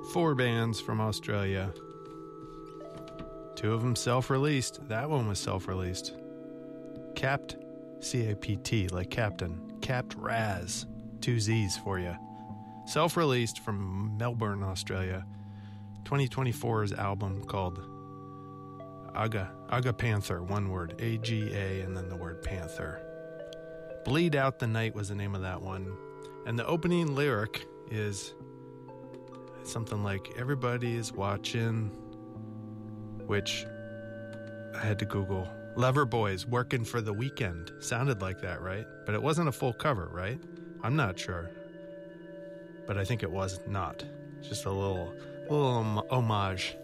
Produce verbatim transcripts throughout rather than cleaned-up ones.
Four bands from Australia. Two of them self-released. That one was self-released. Capt, C A P T, like Captain. Capt Raz. Two Z's for you. Self-released from Melbourne, Australia. twenty twenty-four's album called Aga, Aga Panther, one word. A G A and then the word Panther. Bleed Out the Night was the name of that one. And the opening lyric is something like, everybody is watching, which I had to Google. Lover Boys, Working for the Weekend. Sounded like that, right? But it wasn't a full cover, right? I'm not sure. But I think it was not. Just a little, little hom- homage.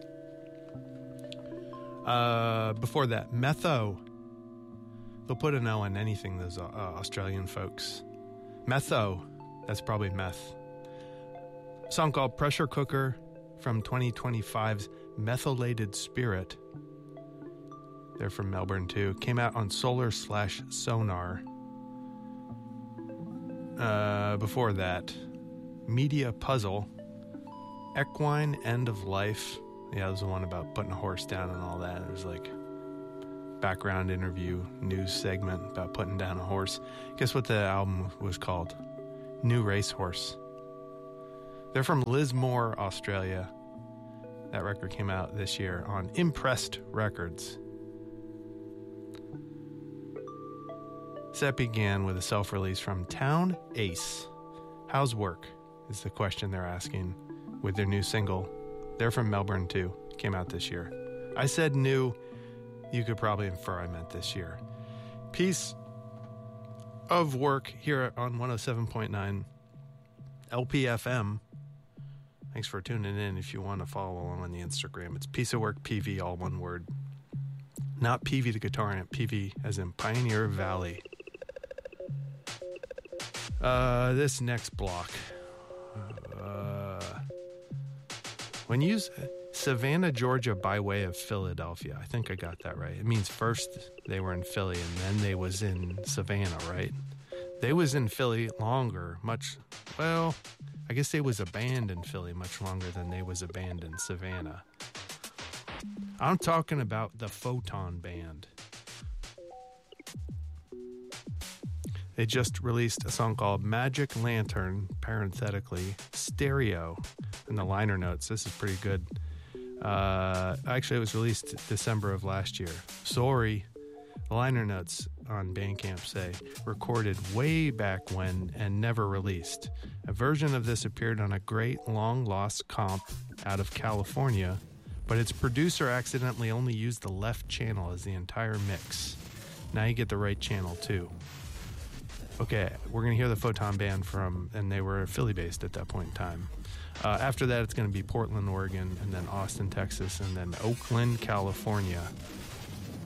Uh, before that, Metho. They'll put an O on anything, those uh, Australian folks. Metho. That's probably meth. A song called Pressure Cooker from twenty twenty-five's Methylated Spirit. They're from Melbourne too. Came out on Solar slash Sonar. Uh, before that, Media Puzzle. Equine End of Life. Yeah, that was the one about putting a horse down and all that. It was like background interview, news segment about putting down a horse. Guess what the album was called? New Racehorse. They're from Lismore, Australia. That record came out this year on Impressed Records. Set began with a self-release from Town Ace. How's work? Is the question they're asking with their new single. They're from Melbourne too. Came out this year. I said new. You could probably infer I meant this year. Piece of work here on one oh seven point nine L P F M. Thanks for tuning in. If you want to follow along on the Instagram, it's Piece of Work P V, all one word. Not P V the guitar amp, P V as in Pioneer Valley. Uh, this next block. Uh, when you use Savannah, Georgia by way of Philadelphia, I think I got that right. It means first they were in Philly and then they was in Savannah, right? They was in Philly longer, much, well, I guess they was a band in Philly much longer than they was a band in Savannah. I'm talking about the Photon Band. They just released a song called Magic Lantern, parenthetically, Stereo, in the liner notes. This is pretty good. Uh, actually, it was released December of last year. Sorry. The liner notes on Bandcamp say, recorded way back when and never released. A version of this appeared on a great long-lost comp out of California, but its producer accidentally only used the left channel as the entire mix. Now you get the right channel, too. Okay, we're going to hear the Photon Band from, and they were Philly-based at that point in time. Uh, after that, it's going to be Portland, Oregon, and then Austin, Texas, and then Oakland, California.